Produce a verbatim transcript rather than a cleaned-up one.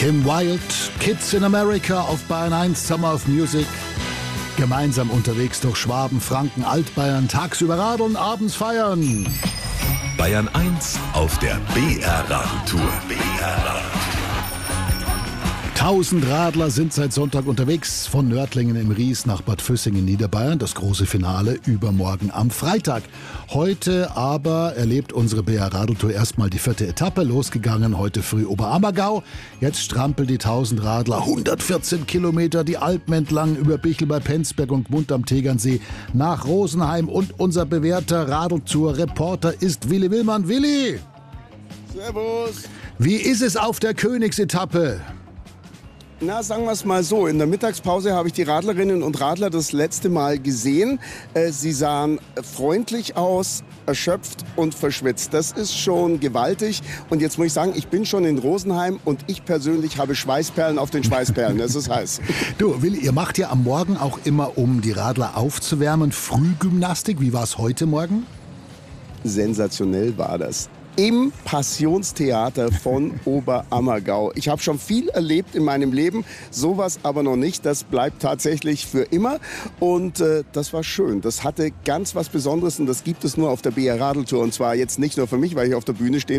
Kim Wilde, Kids in America auf Bayern eins, Summer of Music. Gemeinsam unterwegs durch Schwaben, Franken, Altbayern, tagsüber radeln, abends feiern. Bayern eins auf der B R-Radeltour. B R-Radeltour. Tausend Radler sind seit Sonntag unterwegs, von Nördlingen im Ries nach Bad Füssing in Niederbayern. Das große Finale übermorgen am Freitag. Heute aber erlebt unsere B R-Radeltour erstmal die vierte Etappe. Losgegangen heute früh Oberammergau. Jetzt strampeln die tausend Radler hundertvierzehn Kilometer die Alpen entlang über Bichl bei Penzberg und Gmund am Tegernsee nach Rosenheim. Und unser bewährter Radeltour-Reporter ist Willi Willmann. Willi! Servus! Wie ist es auf der Königsetappe? Na, sagen wir es mal so, in der Mittagspause habe ich die Radlerinnen und Radler das letzte Mal gesehen. Äh, sie sahen freundlich aus, erschöpft und verschwitzt. Das ist schon gewaltig. Und jetzt muss ich sagen, ich bin schon in Rosenheim und ich persönlich habe Schweißperlen auf den Schweißperlen. Das ist heiß. Du, Willi, ihr macht ja am Morgen auch immer, um die Radler aufzuwärmen, Frühgymnastik. Wie war es heute Morgen? Sensationell war das. Im Passionstheater von Oberammergau. Ich habe schon viel erlebt in meinem Leben, sowas aber noch nicht. Das bleibt tatsächlich für immer und äh, das war schön. Das hatte ganz was Besonderes und das gibt es nur auf der B R-Radeltour und zwar jetzt nicht nur für mich, weil ich auf der Bühne stehe.